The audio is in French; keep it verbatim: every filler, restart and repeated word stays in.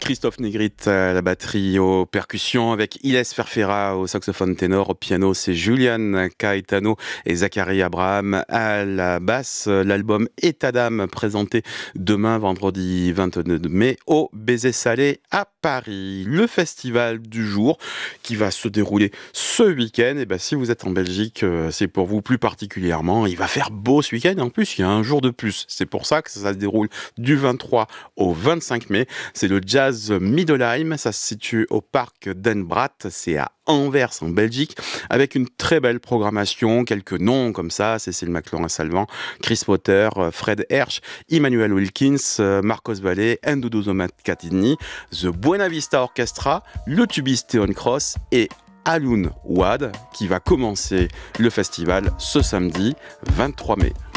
Christophe Negrit à la batterie, aux percussions, avec Iles Ferfera au saxophone ténor, au piano c'est Julian Caetano et Zachary Abraham à la basse. L'album État d'âme présenté demain vendredi vingt-deux mai au Baiser Salé à Paris. Le festival du jour qui va se dérouler ce week-end, et ben si vous êtes en Belgique, c'est pour vous plus particulièrement. Il va faire beau ce week-end, en plus il y a un jour de plus. C'est pour ça que ça se déroule du vingt-trois au vingt-cinq mai. C'est le Jazz Middelheim, ça se situe au parc Den Braat, c'est à Anvers en Belgique, avec une très belle programmation, quelques noms comme ça, Cécile McLaurin-Salvant, Chris Potter, Fred Hersch, Emmanuel Wilkins, Marcos Valle, Ndudu Zomatcatini, The Buena Vista Orchestra, le tubiste Theon Cross et Alun Wad qui va commencer le festival ce samedi vingt-trois mai.